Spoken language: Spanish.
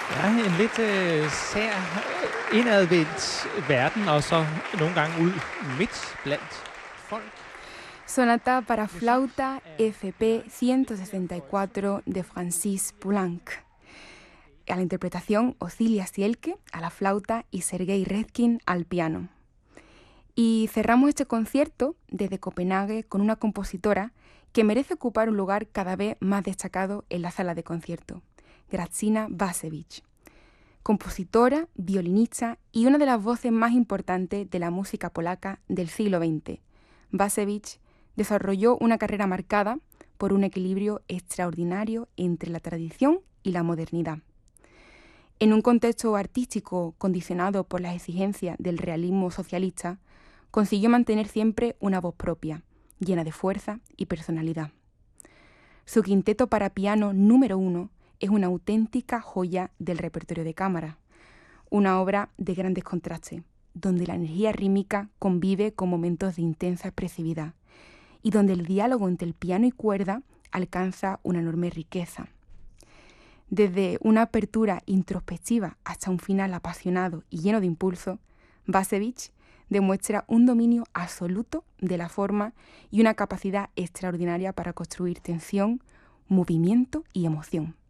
Ja, en lidt sær indadvendt verden, og så nogle gange ud midt blandt folk. Sonata para flauta FP 164 de Francis Poulenc. A la interpretación Ocilia Sielke a la flauta y Sergei Redkin al piano. Y cerramos este concierto desde Copenhague con una compositora que merece ocupar un lugar cada vez más destacado en la sala de concierto, Grażyna Bacewicz. Compositora, violinista y una de las voces más importantes de la música polaca del siglo XX, Bacewicz desarrolló una carrera marcada por un equilibrio extraordinario entre la tradición y la modernidad. En un contexto artístico condicionado por las exigencias del realismo socialista, consiguió mantener siempre una voz propia, llena de fuerza y personalidad. Su quinteto para piano número 1 es una auténtica joya del repertorio de cámara, una obra de grandes contrastes, donde la energía rítmica convive con momentos de intensa expresividad y donde el diálogo entre el piano y cuerda alcanza una enorme riqueza. Desde una apertura introspectiva hasta un final apasionado y lleno de impulso, Bacewicz demuestra un dominio absoluto de la forma y una capacidad extraordinaria para construir tensión, movimiento y emoción.